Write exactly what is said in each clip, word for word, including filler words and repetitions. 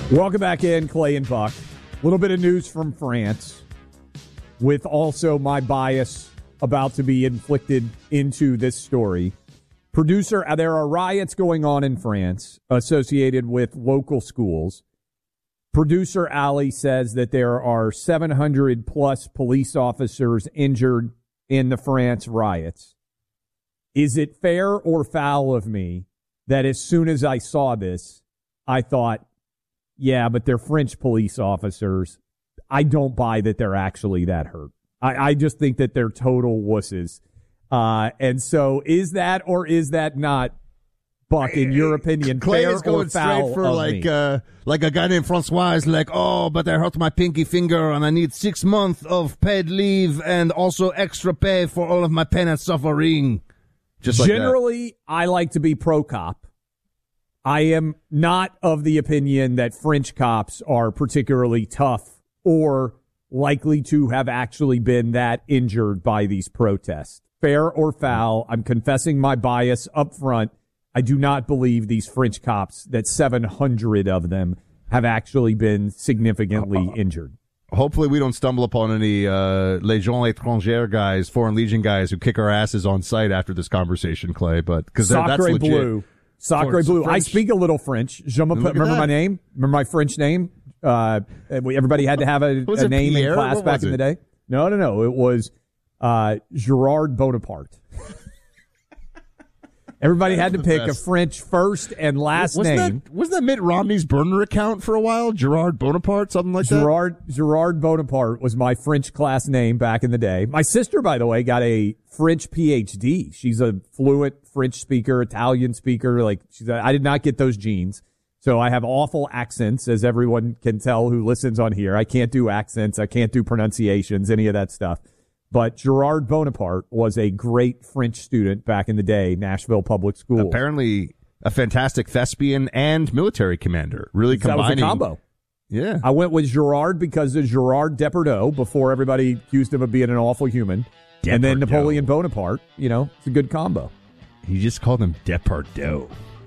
Welcome back in, Clay and Buck. A little bit of news from France, with also my bias about to be inflicted into this story. Producer, there are riots going on in France associated with local schools. Producer Ali says that there are seven hundred plus police officers injured in the France riots. Is it fair or foul of me that as soon as I saw this, I thought, yeah, but they're French police officers. I don't buy that they're actually that hurt. I, I just think that they're total wusses. Uh, and so is that or is that not, Buck, in your opinion, Clay fair is going or foul straight for of like, me? uh, like a guy named Francois is like, oh, but I hurt my pinky finger and I need six months of paid leave and also extra pay for all of my pain and suffering. Just like Generally, that. I like to be pro-cop. I am not of the opinion that French cops are particularly tough or likely to have actually been that injured by these protests. Fair or foul, I'm confessing my bias up front. I do not believe these French cops, that seven hundred of them, have actually been significantly injured. Hopefully we don't stumble upon any uh, Légion étrangère guys, Foreign Legion guys who kick our asses on sight after this conversation, Clay. But because that's Sacre legit. bleu. Sacre bleu. I speak a little French. Je me, remember that. my name? Remember my French name? Uh, everybody had to have a, a name Pierre? in class What back was in it? the day. No, no, no. It was uh, Gerard Bonaparte. Everybody had to the pick best. a French first and last wasn't name. That, wasn't that Mitt Romney's burner account for a while? Gerard Bonaparte, something like that? Gerard Gerard Bonaparte was my French class name back in the day. My sister, by the way, got a French P H D. She's a fluent French speaker, Italian speaker. Like she's, a, I did not get those genes, so I have awful accents, as everyone can tell who listens on here. I can't do accents. I can't do pronunciations, any of that stuff. But Gerard Bonaparte was a great French student back in the day, Nashville Public Schools. Apparently a fantastic thespian and military commander. Really combining. That was a combo. Yeah. I went with Gerard because of Gerard Depardieu before everybody accused him of being an awful human. Depardieu. And then Napoleon Bonaparte. You know, it's a good combo. He just called him Depardieu.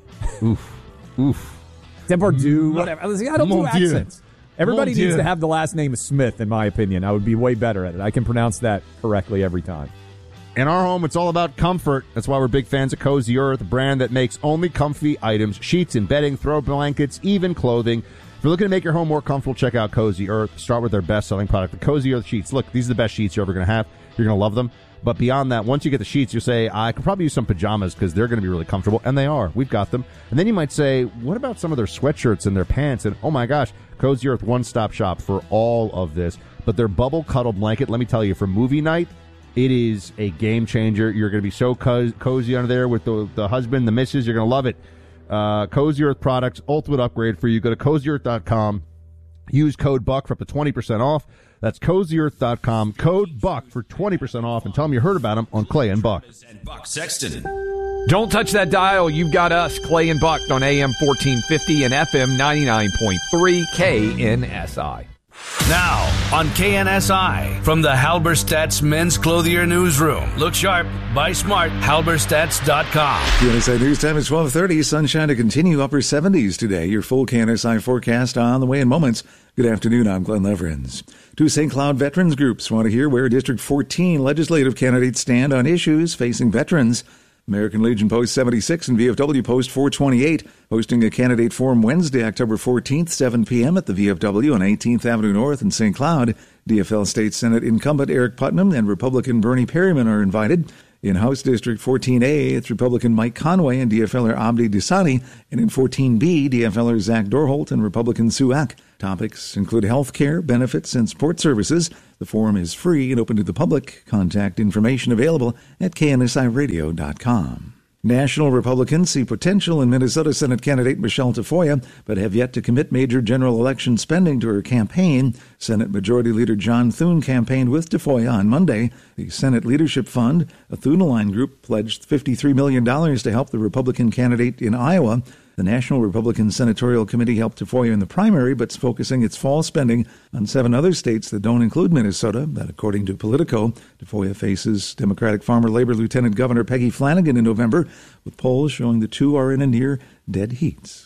Oof. Oof. Depardieu, whatever. I don't do Mon Dieu. accents. Everybody Mon needs Dieu. to have the last name of Smith, in my opinion. I would be way better at it. I can pronounce that correctly every time. In our home, it's all about comfort. That's why we're big fans of Cozy Earth, a brand that makes only comfy items, sheets and bedding, throw blankets, even clothing. If you're looking to make your home more comfortable, check out Cozy Earth. Start with their best-selling product, the Cozy Earth sheets. Look, these are the best sheets you're ever going to have. You're going to love them. But beyond that, once you get the sheets, you say, I could probably use some pajamas because they're going to be really comfortable. And they are. We've got them. And then you might say, what about some of their sweatshirts and their pants? And, oh, my gosh, Cozy Earth, one-stop shop for all of this. But their bubble cuddle blanket, let me tell you, for movie night, it is a game changer. You're going to be so co- cozy under there with the, the husband, the missus. You're going to love it. Uh, Cozy Earth products, ultimate upgrade for you. Go to cozy earth dot com. Use code BUCK for up to twenty percent off. That's cozy earth dot com. Code BUCK for twenty percent off. And tell them you heard about them on Clay and Buck. And Buck Sexton. Don't touch that dial. You've got us, Clay and Buck, on A M fourteen fifty and F M ninety-nine point three K N S I. Now on K N S I from the Halberstadt's Men's Clothier Newsroom. Look sharp, buy smart, halberstadts dot com. K N S I News Time is twelve thirty. Sunshine to continue, upper seventies today. Your full K N S I forecast on the way in moments. Good afternoon, I'm Glenn Leverins. Two Saint Cloud veterans groups want to hear where District fourteen legislative candidates stand on issues facing veterans. American Legion Post seventy-six and V F W Post four twenty-eight hosting a candidate forum Wednesday, October fourteenth, seven p.m. at the V F W on eighteenth Avenue North in Saint Cloud. D F L State Senate incumbent Eric Putnam and Republican Bernie Perryman are invited. In House District fourteen A, it's Republican Mike Conway and D F L er Abdi Desani. And in fourteen B, D F L er Zach Dorholt and Republican Sue Ack. Topics include health care, benefits, and support services. The forum is free and open to the public. Contact information available at K N S I radio dot com. National Republicans see potential in Minnesota Senate candidate Michelle Tafoya, but have yet to commit major general election spending to her campaign. Senate Majority Leader John Thune campaigned with Tafoya on Monday. The Senate Leadership Fund, a Thune-aligned group, pledged fifty-three million dollars to help the Republican candidate in Iowa. The National Republican Senatorial Committee helped Tafoya in the primary, but it's focusing its fall spending on seven other states that don't include Minnesota. That, according to Politico, Tafoya faces Democratic Farmer Labor Lieutenant Governor Peggy Flanagan in November, with polls showing the two are in a near-dead heat.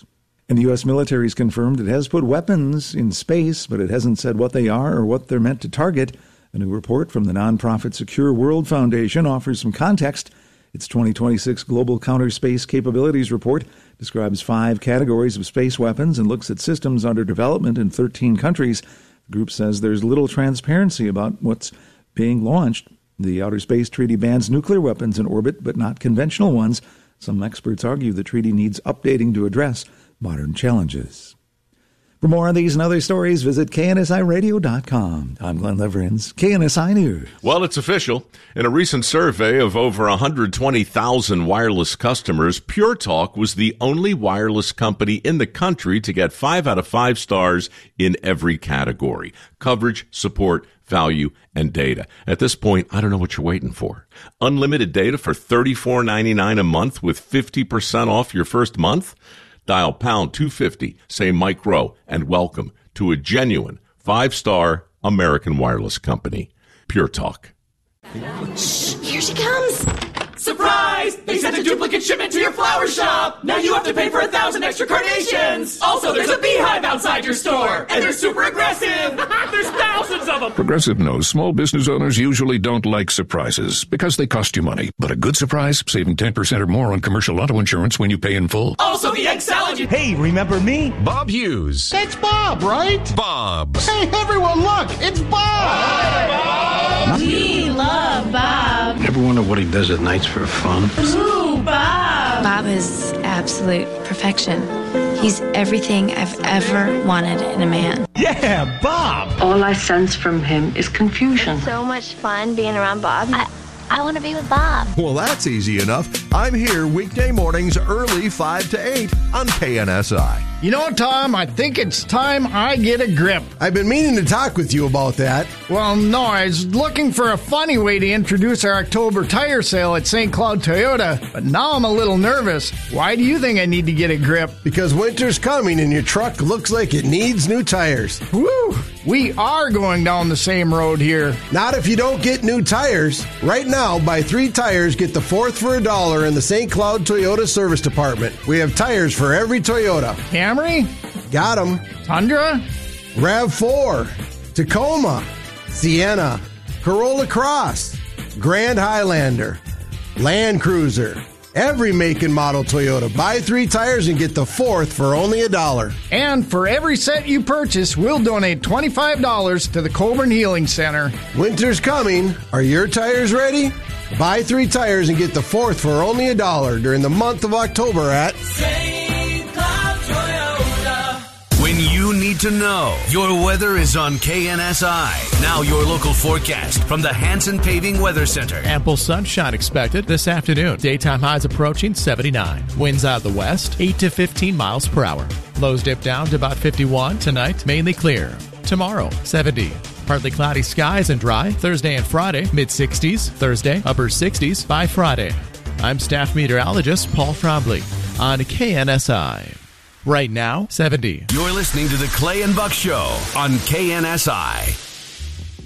And the U S military has confirmed it has put weapons in space, but it hasn't said what they are or what they're meant to target. A new report from the nonprofit Secure World Foundation offers some context. Its twenty twenty-six Global Counter Space Capabilities Report describes five categories of space weapons and looks at systems under development in thirteen countries. The group says there's little transparency about what's being launched. The Outer Space Treaty bans nuclear weapons in orbit, but not conventional ones. Some experts argue the treaty needs updating to address modern challenges. For more on these and other stories, visit K N S I radio dot com. I'm Glenn Leverins, K N S I News. Well, it's official. In a recent survey of over one hundred twenty thousand wireless customers, Pure Talk was the only wireless company in the country to get five out of five stars in every category: coverage, support, value, and data. At this point, I don't know what you're waiting for. Unlimited data for thirty-four ninety-nine a month with fifty percent off your first month? Dial pound two fifty, say Mike Rowe, and welcome to a genuine five-star American wireless company. Pure Talk. Shh, here she comes. Surprise! They sent a duplicate shipment to your flower shop. Now you have to pay for a thousand extra carnations. Also, there's a beehive outside your store, and they're super aggressive. There's thousands of them. Progressive knows small business owners usually don't like surprises because they cost you money. But a good surprise, saving ten percent or more on commercial auto insurance when you pay in full. Also, the egg salad. You- hey, remember me? Bob Hughes. It's Bob, right? Bob. Hey, everyone, look, it's Bob. Hi, Bob. We love Bob. Ever wonder what he does at nights for fun? Ooh, Bob. Bob is absolute perfection. He's everything I've ever wanted in a man. Yeah, Bob. All I sense from him is confusion. It's so much fun being around Bob. I, I want to be with Bob. Well, that's easy enough. I'm here weekday mornings early five to eight on K N S I. You know, Tom, I think it's time I get a grip. I've been meaning to talk with you about that. Well, no, I was looking for a funny way to introduce our October tire sale at Saint Cloud Toyota, but now I'm a little nervous. Why do you think I need to get a grip? Because winter's coming and your truck looks like it needs new tires. Woo! We are going down the same road here. Not if you don't get new tires. Right now, buy three tires, get the fourth for a dollar in the Saint Cloud Toyota Service Department. We have tires for every Toyota. Camry? Got them. Tundra? RAV four. Tacoma. Sienna. Corolla Cross. Grand Highlander. Land Cruiser. Every make and model Toyota. Buy three tires and get the fourth for only a dollar. And for every set you purchase, we'll donate twenty-five dollars to the Coburn Healing Center. Winter's coming. Are your tires ready? Buy three tires and get the fourth for only a dollar during the month of October at Saint Cloud Toyota. When you need to know, your weather is on K N S I. Now your local forecast from the Hanson Paving Weather Center. Ample sunshine expected this afternoon. Daytime highs approaching seventy-nine. Winds out of the west, eight to fifteen miles per hour. Lows dip down to about fifty-one. Tonight, mainly clear. Tomorrow, seventy. Partly cloudy skies and dry. Thursday and Friday, mid-sixties. Thursday, upper sixties by Friday. I'm staff meteorologist Paul Trombley on K N S I. Right now, seventy. You're listening to the Clay and Buck Show on K N S I.